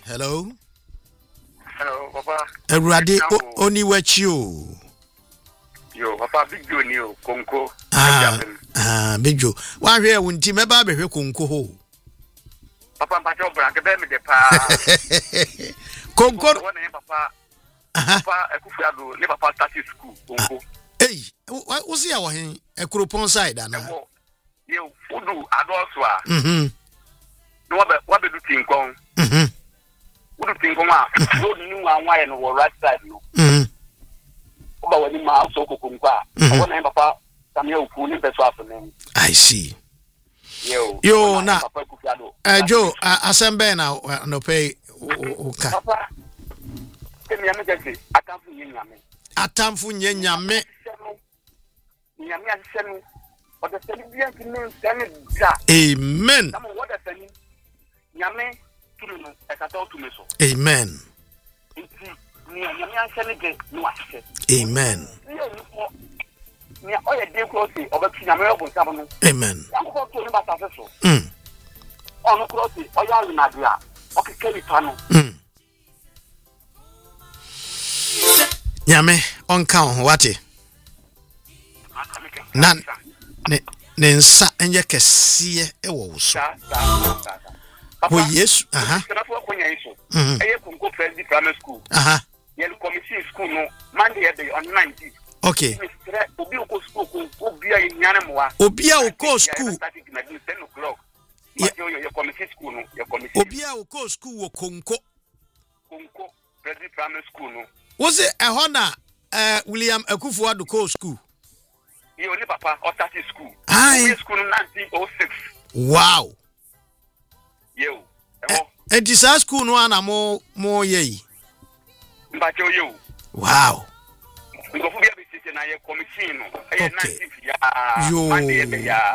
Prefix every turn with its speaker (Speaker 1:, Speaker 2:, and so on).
Speaker 1: Hello.
Speaker 2: Hello, Papa.
Speaker 1: Erade oni wachi o.
Speaker 2: Yo, Papa Big Joe ni o, Konko.
Speaker 1: Big Joe. Wa hwe wunti meba behwe Konko ho.
Speaker 2: Papa mpacho branke be me de pa.
Speaker 1: Konko
Speaker 2: Wona papa. Papa Ekufiado, le papa start school, Konko.
Speaker 1: Hey, wo se ya wo hen Ekropon side ana.
Speaker 2: Yo, udu adoso a. No wa be do tinkon. Udu tinkon a. Road ni wa ye no right side no. Oba wani ma so Konko a. Wona papa Samuel Ufu ni beso afene.
Speaker 1: I see.
Speaker 2: Yo
Speaker 1: na Joe asembe na no pay oka.
Speaker 2: Papa. Kemi amejese atamfu nyanyame. Nyame asenu. Oda seni bien kinu seni da.
Speaker 1: Amen.
Speaker 2: Samo woda seni. Nyame tunu no ekata tunu so.
Speaker 1: Amen.
Speaker 2: Iti nyame asenu ge no asese.
Speaker 1: Amen.
Speaker 2: Nya oye de krosi obatu nyame obo nsabo no.
Speaker 1: Amen.
Speaker 2: Yanko to ni ba sase so. Ono krosi oya lunadia. Okekeli pano.
Speaker 1: Nyame onka ho wate. Na ne nsa enye kese ewo wo so.
Speaker 2: Papa
Speaker 1: Yesu,
Speaker 2: Serafo konya iso. Eye Konko Primary School. Yel committee school no Monday day on 19.
Speaker 1: Okay.
Speaker 2: Obi uko school ko obi a nyane moa.
Speaker 1: Obi a uko school.
Speaker 2: 10 o'clock. Your committee school no, your committee.
Speaker 1: Obi a uko school wo Konko.
Speaker 2: Konko Primary School no.
Speaker 1: Was it a hona William Ekufuado ko school?
Speaker 2: You only papa or 30 school. School 1906.
Speaker 1: Wow.
Speaker 2: Yo.
Speaker 1: And this school no ana mo ye.
Speaker 2: Mbacho yo.
Speaker 1: Wow.
Speaker 2: Ngo fu bia bi sisi na ye commission no. E 19 ya.
Speaker 1: Yo.
Speaker 2: Monday ya.